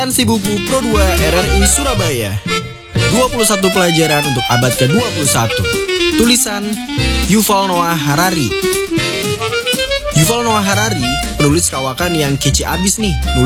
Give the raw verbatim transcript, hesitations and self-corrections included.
Si buku Pro dua R R I Surabaya. Dua puluh satu pelajaran untuk abad ke dua puluh satu. Tulisan Yuval Noah Harari. Yuval Noah Harari penulis kawakan yang kece abis nih.